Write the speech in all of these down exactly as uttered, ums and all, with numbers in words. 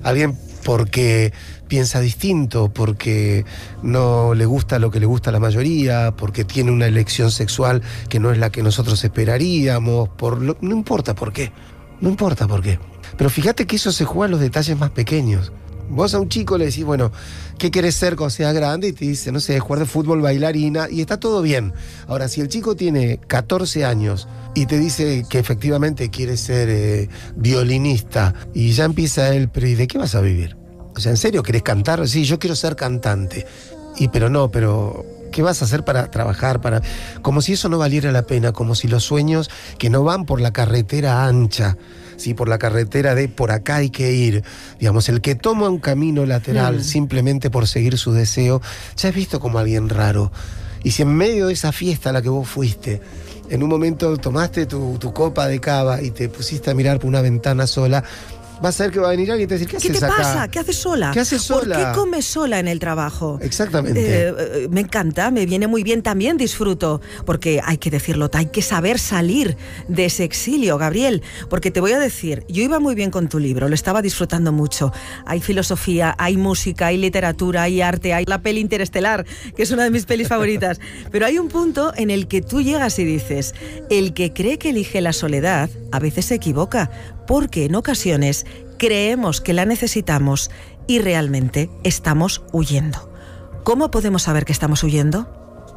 alguien porque piensa distinto, porque no le gusta lo que le gusta a la mayoría, porque tiene una elección sexual que no es la que nosotros esperaríamos, por lo, no importa por qué, no importa por qué. Pero fíjate que eso se juega en los detalles más pequeños. Vos a un chico le decís, bueno, ¿qué querés ser cuando seas grande? Y te dice, no sé, jugar de fútbol, bailarina, y está todo bien. Ahora, si el chico tiene catorce años y te dice que efectivamente quiere ser eh, violinista, y ya empieza él, pero ¿y de qué vas a vivir? O sea, ¿en serio querés cantar? Sí, yo quiero ser cantante. Y pero no, pero ¿qué vas a hacer para trabajar? Para como si eso no valiera la pena, como si los sueños que no van por la carretera ancha, sí, por la carretera de por acá hay que ir. Digamos, el que toma un camino lateral mm. simplemente por seguir su deseo, ya es visto como alguien raro. Y si en medio de esa fiesta a la que vos fuiste, en un momento tomaste tu, tu copa de cava y te pusiste a mirar por una ventana sola, vas a ver que va a venir alguien y te va a decir, ¿qué haces acá? ¿Qué te pasa? ¿Qué haces sola? ¿Qué haces sola? ¿Por qué comes sola en el trabajo? Exactamente. Eh, me encanta, me viene muy bien, también disfruto, porque hay que decirlo, hay que saber salir de ese exilio, Gabriel, porque te voy a decir, yo iba muy bien con tu libro, lo estaba disfrutando mucho. Hay filosofía, hay música, hay literatura, hay arte, hay la peli Interestelar, que es una de mis pelis favoritas, pero hay un punto en el que tú llegas y dices, el que cree que elige la soledad, a veces se equivoca, porque en ocasiones creemos que la necesitamos y realmente estamos huyendo. ¿Cómo podemos saber que estamos huyendo?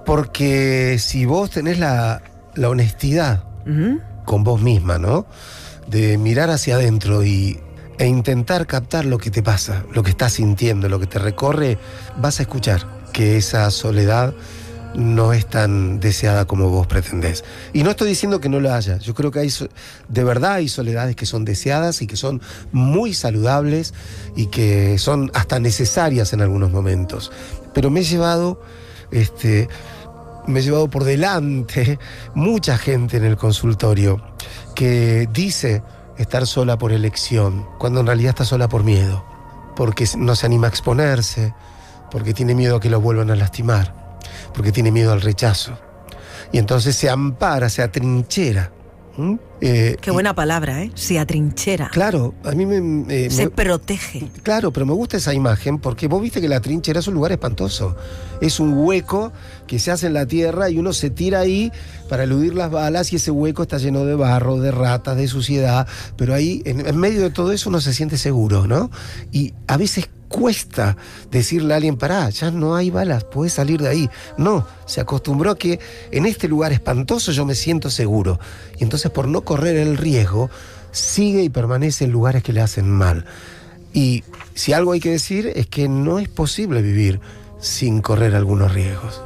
Porque si vos tenés la, la honestidad uh-huh. con vos misma, ¿no? De mirar hacia adentro y, e intentar captar lo que te pasa, lo que estás sintiendo, lo que te recorre, vas a escuchar que esa soledad no es tan deseada como vos pretendés. Y no estoy diciendo que no lo haya. Yo creo que hay, de verdad hay soledades que son deseadas y que son muy saludables y que son hasta necesarias en algunos momentos. Pero me he llevado, este, me he llevado por delante mucha gente en el consultorio que dice estar sola por elección, cuando en realidad está sola por miedo, porque no se anima a exponerse, porque tiene miedo a que lo vuelvan a lastimar, porque tiene miedo al rechazo. Y entonces se ampara, se atrinchera. ¿Mm? Eh, Qué buena y, palabra, ¿eh? Se atrinchera. Claro, a mí me... Eh, se me, protege. Claro, pero me gusta esa imagen porque vos viste que la trinchera es un lugar espantoso. Es un hueco que se hace en la tierra y uno se tira ahí para eludir las balas y ese hueco está lleno de barro, de ratas, de suciedad. Pero ahí, en, en medio de todo eso, uno se siente seguro, ¿no? Y a veces cuesta decirle a alguien, pará, ya no hay balas, podés salir de ahí. No, se acostumbró a que en este lugar espantoso yo me siento seguro. Y entonces por no correr el riesgo, sigue y permanece en lugares que le hacen mal. Y si algo hay que decir es que no es posible vivir sin correr algunos riesgos.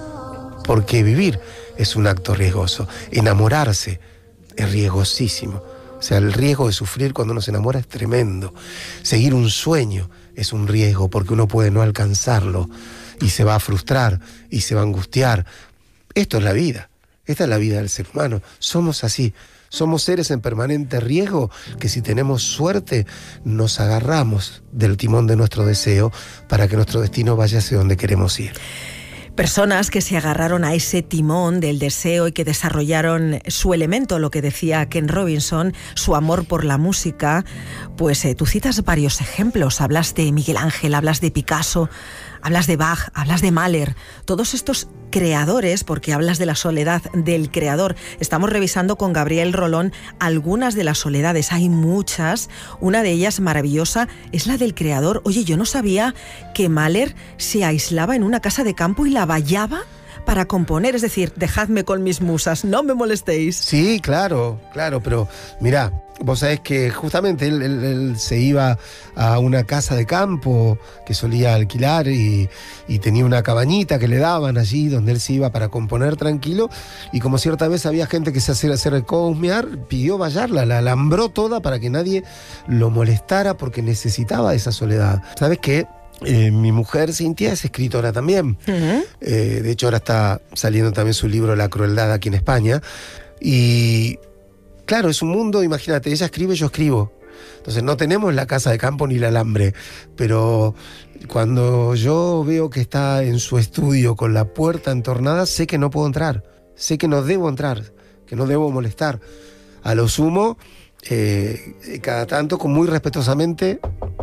Porque vivir es un acto riesgoso. Enamorarse es riesgosísimo. O sea, el riesgo de sufrir cuando uno se enamora es tremendo. Seguir un sueño es un riesgo porque uno puede no alcanzarlo y se va a frustrar y se va a angustiar. Esto es la vida. Esta es la vida del ser humano. Somos así. Somos seres en permanente riesgo que si tenemos suerte nos agarramos del timón de nuestro deseo para que nuestro destino vaya hacia donde queremos ir. Personas que se agarraron a ese timón del deseo y que desarrollaron su elemento, lo que decía Ken Robinson, su amor por la música. Pues eh, tú citas varios ejemplos, hablas de Miguel Ángel, hablas de Picasso, hablas de Bach, hablas de Mahler, todos estos creadores, porque hablas de la soledad del creador. Estamos revisando con Gabriel Rolón algunas de las soledades, hay muchas, una de ellas maravillosa es la del creador. Oye, yo no sabía que Mahler se aislaba en una casa de campo y la vallaba para componer, es decir, dejadme con mis musas, no me molestéis. Sí, claro, claro, pero mirá, vos sabés que justamente él, él, él se iba a una casa de campo que solía alquilar y, y tenía una cabañita que le daban allí donde él se iba para componer tranquilo, y como cierta vez había gente que se hacía hacer cosmear, pidió vallarla, la alambró toda para que nadie lo molestara porque necesitaba esa soledad. ¿Sabes qué? Eh, mi mujer Cintia es escritora también. Uh-huh. Eh, de hecho ahora está saliendo también su libro La crueldad aquí en España. Y claro, es un mundo, imagínate, ella escribe, yo escribo. Entonces no tenemos la casa de campo ni el alambre. Pero cuando yo veo que está en su estudio con la puerta entornada, sé que no puedo entrar. Sé que no debo entrar, que no debo molestar. A lo sumo, eh, cada tanto, con muy respetuosamente...